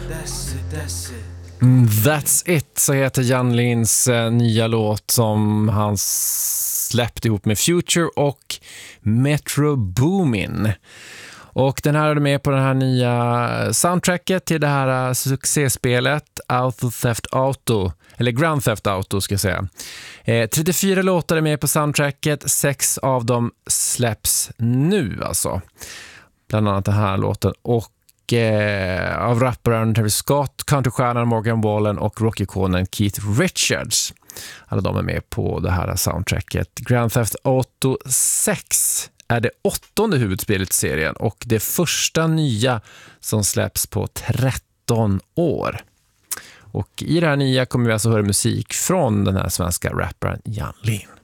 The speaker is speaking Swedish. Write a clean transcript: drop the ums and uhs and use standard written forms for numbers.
That's It, så heter Jan Lins nya låt som han släppte ihop med Future och Metro Boomin. Och den här är med på den här nya soundtracket till det här succéspelet Auto Theft Auto, eller Grand Theft Auto ska jag säga. 34 låtar är med på soundtracket, 6 av dem släpps nu alltså. Bland annat den här låten och av rapparen Travis Scott, countrystjärnan Morgan Wallen och rockikonen Keith Richards. Alla de är med på det här soundtracket. Grand Theft Auto 6 är det 8:e huvudspelet i serien och det första nya som släpps på 13 år. Och i det här nya kommer vi alltså höra musik från den här svenska rapparen Jan Lin.